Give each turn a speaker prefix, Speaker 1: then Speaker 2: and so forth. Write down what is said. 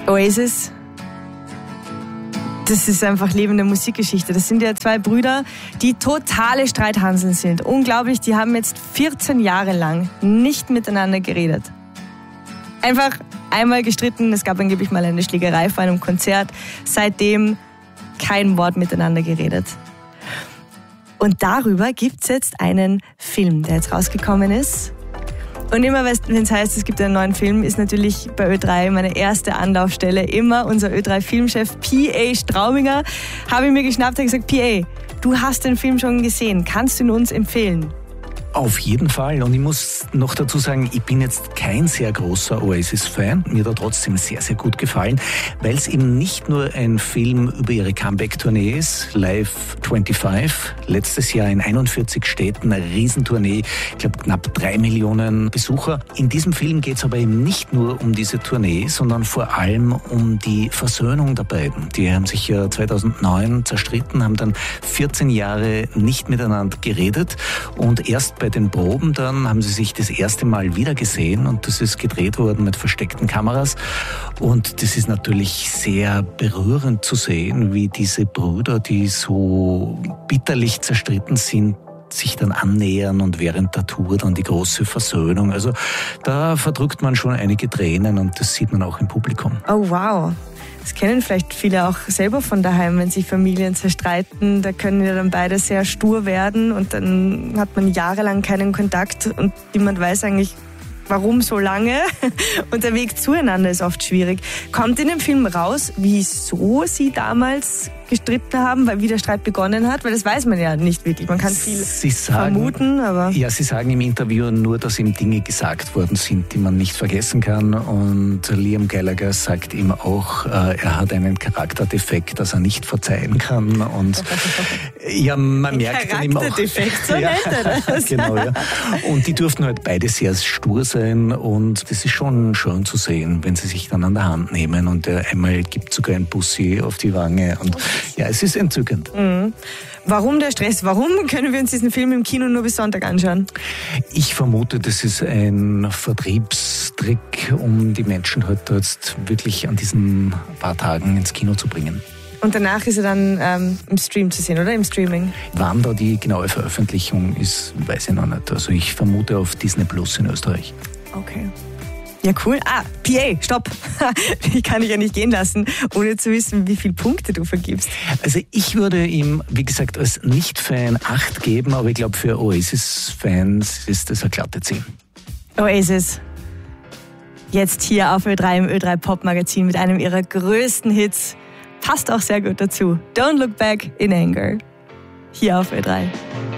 Speaker 1: Oasis, das ist einfach lebende Musikgeschichte. Das sind ja zwei Brüder, die totale Streithanseln sind. Unglaublich, die haben jetzt 14 Jahre lang nicht miteinander geredet. Einfach einmal gestritten, es gab angeblich mal eine Schlägerei vor einem Konzert. Seitdem kein Wort miteinander geredet. Und darüber gibt es jetzt einen Film, der jetzt rausgekommen ist. Und immer, wenn es heißt, es gibt einen neuen Film, ist natürlich bei Ö3 meine erste Anlaufstelle immer unser Ö3-Filmchef P.A. Straubinger. Habe ich mir geschnappt und gesagt, P.A., du hast den Film schon gesehen, kannst du ihn uns empfehlen?
Speaker 2: Auf jeden Fall. Und ich muss noch dazu sagen, ich bin jetzt kein sehr großer Oasis-Fan. Mir hat er trotzdem sehr, sehr gut gefallen, weil es eben nicht nur ein Film über ihre Comeback-Tournee ist, Live 25, letztes Jahr in 41 Städten, eine Riesentournee, ich glaube knapp 3 Millionen Besucher. In diesem Film geht es aber eben nicht nur um diese Tournee, sondern vor allem um die Versöhnung der beiden. Die haben sich ja 2009 zerstritten, haben dann 14 Jahre nicht miteinander geredet und erst bei den Proben dann haben sie sich das erste Mal wieder gesehen und das ist gedreht worden mit versteckten Kameras und das ist natürlich sehr berührend zu sehen, wie diese Brüder, die so bitterlich zerstritten sind, sich dann annähern und während der Tour dann die große Versöhnung. Also da verdrückt man schon einige Tränen und das sieht man auch im Publikum.
Speaker 1: Oh wow. Das kennen vielleicht viele auch selber von daheim, wenn sich Familien zerstreiten. Da können ja dann beide sehr stur werden und dann hat man jahrelang keinen Kontakt und niemand weiß eigentlich, warum so lange. Und der Weg zueinander ist oft schwierig. Kommt in dem Film raus, wieso sie damals gestritten haben, weil wie der Streit begonnen hat? Weil das weiß man ja nicht wirklich. Man kann viel vermuten, aber... Ja,
Speaker 2: sie sagen im Interview nur, dass ihm Dinge gesagt worden sind, die man nicht vergessen kann. Und Liam Gallagher sagt ihm auch, er hat einen Charakterdefekt, dass er nicht verzeihen kann. Und ja, man merkt dann ihm auch...
Speaker 1: Charakterdefekt, so nennt er das.
Speaker 2: Genau, ja. Und die durften halt beide sehr stur sein und das ist schon schön zu sehen, wenn sie sich dann an der Hand nehmen und einmal gibt sogar ein Bussi auf die Wange und ja, es ist entzückend.
Speaker 1: Mhm. Warum der Stress? Warum können wir uns diesen Film im Kino nur bis Sonntag anschauen?
Speaker 2: Ich vermute, das ist ein Vertriebstrick, um die Menschen heute jetzt wirklich an diesen paar Tagen ins Kino zu bringen.
Speaker 1: Und danach ist er dann im Stream zu sehen, oder? Im Streaming?
Speaker 2: Wann da die genaue Veröffentlichung ist, weiß ich noch nicht. Also ich vermute auf Disney Plus in Österreich.
Speaker 1: Okay. Ja, cool. PA, stopp. Die kann ich ja nicht gehen lassen, ohne zu wissen, wie viele Punkte du vergibst.
Speaker 2: Also ich würde ihm, wie gesagt, als Nicht-Fan 8 geben, aber ich glaube, für Oasis-Fans ist das eine glatte 10.
Speaker 1: Oasis. Jetzt hier auf Ö3 im Ö3 Pop Magazin mit einem ihrer größten Hits. Passt auch sehr gut dazu. Don't Look Back in Anger. Hier auf Ö3.